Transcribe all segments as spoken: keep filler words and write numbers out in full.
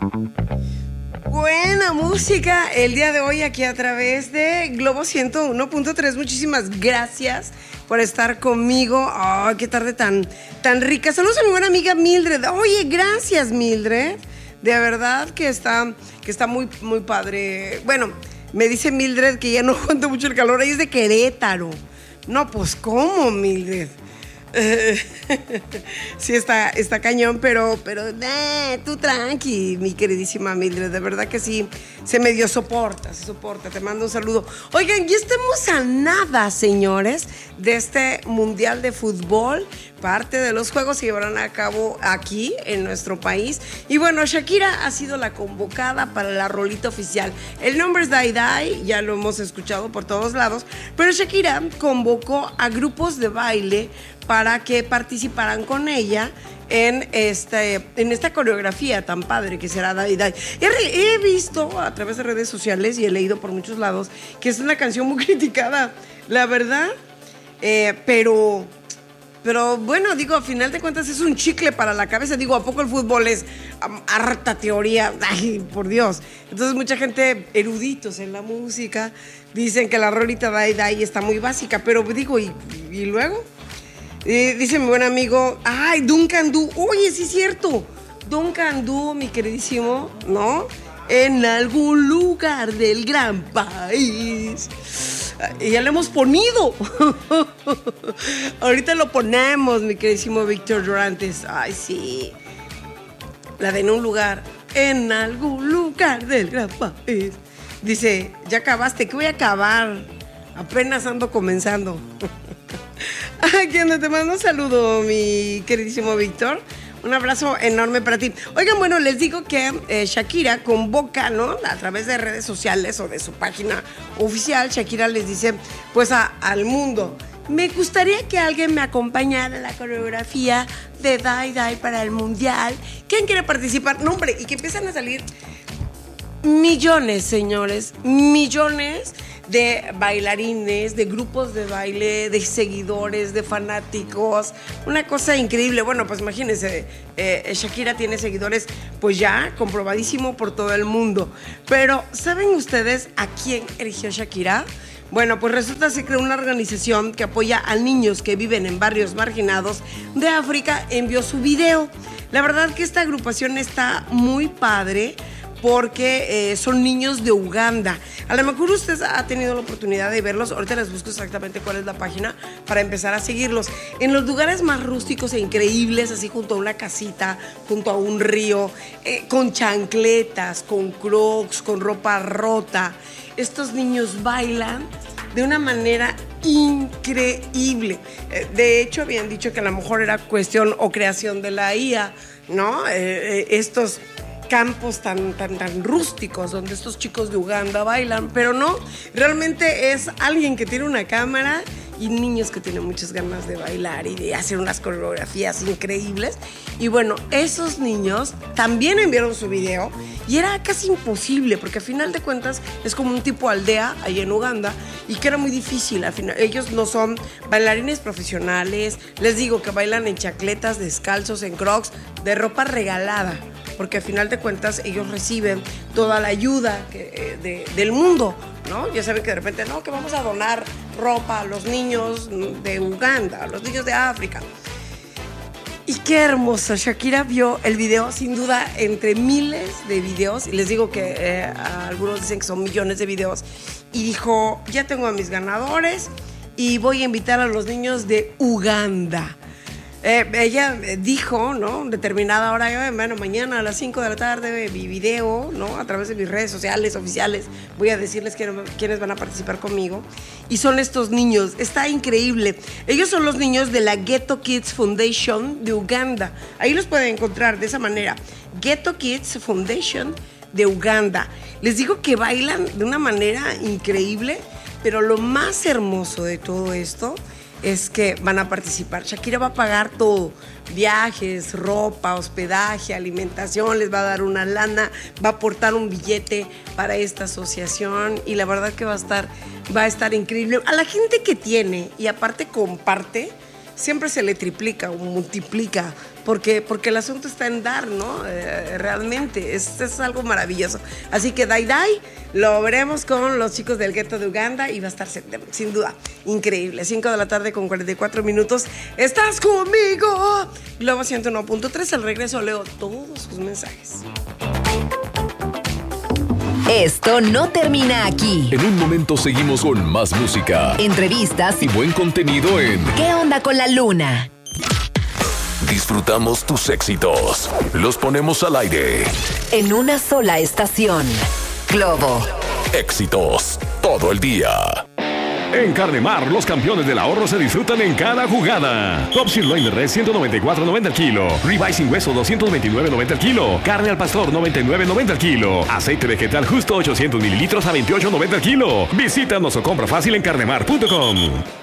Buena música el día de hoy aquí a través de Globo ciento uno punto tres. Muchísimas gracias por estar conmigo. ¡Ay, oh, qué tarde tan, tan rica! Saludos a mi buena amiga Mildred. Oye, gracias, Mildred. De verdad que está, que está muy, muy padre. Bueno, me dice Mildred que ya no aguanta mucho el calor. Ella es de Querétaro. No, pues, ¿cómo, Mildred? Uh, sí, está, está cañón, pero, pero eh, tú tranqui, mi queridísima Mildred, de verdad que sí, se medio soporta, se soporta, te mando un saludo. Oigan, ya estamos a nada, señores, de este Mundial de Fútbol. Parte de los juegos se llevarán a cabo aquí en nuestro país. Y bueno, Shakira ha sido la convocada para la rolita oficial. El nombre es Dai Dai, ya lo hemos escuchado por todos lados. Pero Shakira convocó a grupos de baile para que participaran con ella en, este, en esta coreografía tan padre que será Dai Dai. He, he visto a través de redes sociales y he leído por muchos lados que es una canción muy criticada, la verdad, eh, pero... Pero bueno, digo, a final de cuentas es un chicle para la cabeza. Digo, ¿a poco el fútbol es um, harta teoría? Ay, por Dios. Entonces mucha gente, eruditos en la música, dicen que la rolita Dai Dai está muy básica. Pero digo, ¿y, y luego? Eh, dice mi buen amigo, ay, Duncan Du. Oye, sí es cierto. Duncan Du, mi queridísimo, ¿no? En algún lugar del gran país. Y ya lo hemos ponido. Ahorita lo ponemos, mi queridísimo Víctor Durantes. Ay, sí. La de en un lugar, en algún lugar del gran país. Dice, ya acabaste, ¿qué voy a acabar? Apenas ando comenzando. Aquí anda, te mando un saludo, mi queridísimo Víctor. Un abrazo enorme para ti. Oigan, bueno, les digo que eh, Shakira convoca, ¿no? A través de redes sociales o de su página oficial, Shakira les dice, pues, a, al mundo, me gustaría que alguien me acompañara en la coreografía de Dai Dai para el Mundial. ¿Quién quiere participar? No, hombre, y que empiezan a salir millones, señores, millones de bailarines, de grupos de baile, de seguidores, de fanáticos. Una cosa increíble. Bueno, pues imagínense, eh, Shakira tiene seguidores pues ya comprobadísimo por todo el mundo. Pero ¿saben ustedes a quién eligió Shakira? Bueno, pues resulta que una organización que apoya a niños que viven en barrios marginados de África envió su video. La verdad que esta agrupación está muy padre, porque eh, son niños de Uganda. A lo mejor usted ha tenido la oportunidad de verlos. Ahorita les busco exactamente cuál es la página para empezar a seguirlos. En los lugares más rústicos e increíbles, así junto a una casita, junto a un río, eh, con chancletas, con crocs, con ropa rota. Estos niños bailan de una manera increíble. Eh, de hecho, habían dicho que a lo mejor era cuestión o creación de la I A, ¿no? Eh, eh, estos campos tan, tan, tan rústicos donde estos chicos de Uganda bailan, pero no, realmente es alguien que tiene una cámara y niños que tienen muchas ganas de bailar y de hacer unas coreografías increíbles. Y bueno, esos niños también enviaron su video y era casi imposible porque al final de cuentas es como un tipo aldea ahí en Uganda y que era muy difícil. Al final, ellos no son bailarines profesionales, les digo que bailan en chacletas, descalzos, en crocs, de ropa regalada, porque al final de cuentas ellos reciben toda la ayuda que, eh, de, del mundo, ¿no? Ya saben que de repente, no, que vamos a donar ropa a los niños de Uganda, a los niños de África. Y qué hermoso, Shakira vio el video, sin duda, entre miles de videos, y les digo que eh, algunos dicen que son millones de videos, y dijo, ya tengo a mis ganadores y voy a invitar a los niños de Uganda. Eh, ella dijo, ¿no? Determinada hora, bueno, mañana a las cinco de la tarde, mi video, ¿no? A través de mis redes sociales oficiales, voy a decirles quiénes van a participar conmigo. Y son estos niños, está increíble. Ellos son los niños de la Ghetto Kids Foundation de Uganda. Ahí los pueden encontrar de esa manera. Ghetto Kids Foundation de Uganda. Les digo que bailan de una manera increíble, pero lo más hermoso de todo esto es que van a participar. Shakira va a pagar todo, viajes, ropa, hospedaje, alimentación, les va a dar una lana, va a aportar un billete para esta asociación y la verdad que va a estar, va a estar increíble. A la gente que tiene y aparte comparte, siempre se le triplica o multiplica, porque, porque el asunto está en dar, ¿no? Eh, realmente, es, es algo maravilloso. Así que Dai Dai lo veremos con los chicos del gueto de Uganda y va a estar sin, sin duda increíble. cinco de la tarde con cuarenta y cuatro minutos. ¡Estás conmigo! Globo ciento uno punto tres, al regreso leo todos sus mensajes. Esto no termina aquí. En un momento seguimos con más música, entrevistas y buen contenido en ¿Qué onda con la luna? Disfrutamos tus éxitos. Los ponemos al aire. En una sola estación. Globo. Éxitos todo el día. En Carnemar, los campeones del ahorro se disfrutan en cada jugada. Top Sirloin de res ciento noventa y cuatro noventa el kilo. Ribeye sin hueso doscientos veintinueve noventa el kilo. Carne al pastor noventa y nueve noventa el kilo. Aceite vegetal justo ochocientos mililitros a veintiocho noventa el kilo. Visítanos o compra fácil en carnemar punto com.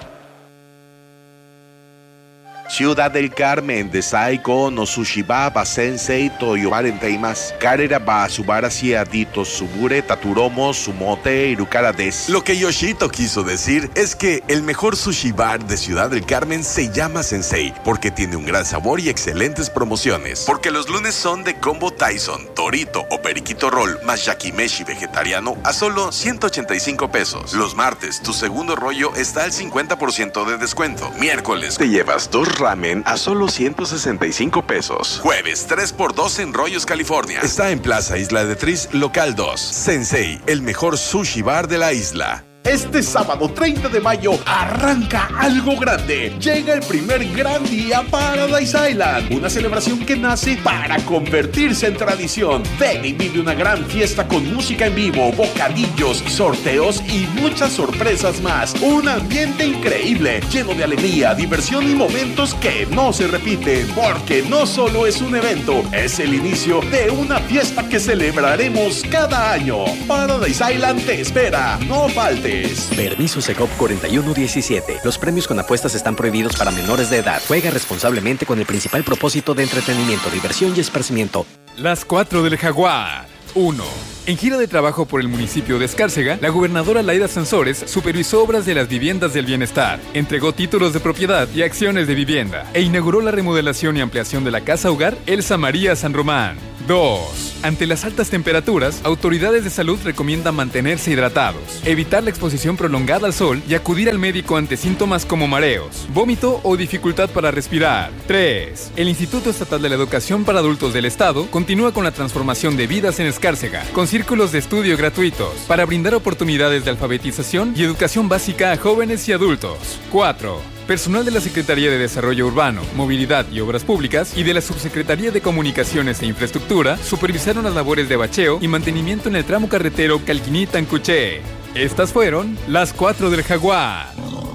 Ciudad del Carmen, Desai ko no sushiba ba sensei to yobarenteimas. Karera ba subara siadito subure taturomo sumote irukara des. Lo que Yoshito quiso decir es que el mejor sushi bar de Ciudad del Carmen se llama Sensei, porque tiene un gran sabor y excelentes promociones. Porque los lunes son de combo Tyson, Torito o Periquito Roll más yakimeshi vegetariano a solo ciento ochenta y cinco pesos. Los martes, tu segundo rollo está al cincuenta por ciento de descuento. Miércoles, te llevas dos ramen a solo ciento sesenta y cinco pesos. Jueves, tres por dos en Rollos, California. Está en Plaza Isla de Tris, local dos. Sensei, el mejor sushi bar de la isla. Este sábado treinta de mayo arranca algo grande. Llega el primer gran día Paradise Island, una celebración que nace para convertirse en tradición. Ven y vive una gran fiesta con música en vivo, bocadillos, sorteos y muchas sorpresas más. Un ambiente increíble, lleno de alegría, diversión y momentos que no se repiten. Porque no solo es un evento, es el inicio de una fiesta que celebraremos cada año. Paradise Island te espera, no faltes. Permiso Secop cuarenta y uno diecisiete. Los premios con apuestas están prohibidos para menores de edad. Juega responsablemente con el principal propósito de entretenimiento, diversión y esparcimiento. Las cuatro del Jaguar. uno. En gira de trabajo por el municipio de Escárcega, la gobernadora Laida Sansores supervisó obras de las viviendas del bienestar, entregó títulos de propiedad y acciones de vivienda e inauguró la remodelación y ampliación de la Casa Hogar Elsa María San Román. dos. Ante las altas temperaturas, autoridades de salud recomiendan mantenerse hidratados, evitar la exposición prolongada al sol y acudir al médico ante síntomas como mareos, vómito o dificultad para respirar. tres. El Instituto Estatal de la Educación para Adultos del Estado continúa con la transformación de vidas en Escárcega, con círculos de estudio gratuitos para brindar oportunidades de alfabetización y educación básica a jóvenes y adultos. cuatro. Personal de la Secretaría de Desarrollo Urbano, Movilidad y Obras Públicas y de la Subsecretaría de Comunicaciones e Infraestructura supervisaron las labores de bacheo y mantenimiento en el tramo carretero Calquiní-Tancuché. Estas fueron las cuatro del Jaguar.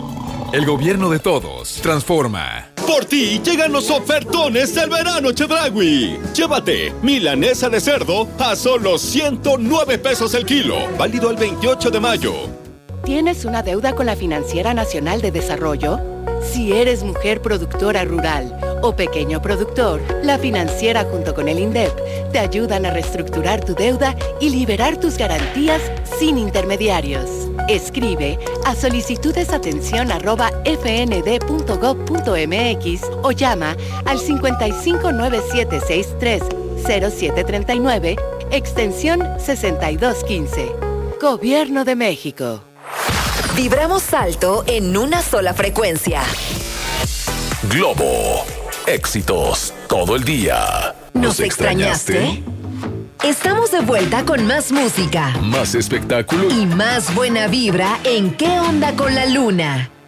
El gobierno de todos transforma. Por ti llegan los ofertones del verano Chedraui. Llévate milanesa de cerdo a solo ciento nueve pesos el kilo. Válido el veintiocho de mayo. ¿Tienes una deuda con la Financiera Nacional de Desarrollo? Si eres mujer productora rural o pequeño productor, la Financiera junto con el INDEP te ayudan a reestructurar tu deuda y liberar tus garantías sin intermediarios. Escribe a solicitudesatención arroba fnd.gov.mx o llama al cincuenta y cinco nueve siete sesenta y tres cero siete treinta y nueve, extensión sesenta y dos quince. Gobierno de México. Vibramos alto en una sola frecuencia. Globo. Éxitos todo el día. ¿Nos extrañaste? Estamos de vuelta con más música, más espectáculo y más buena vibra en ¿Qué onda con la luna?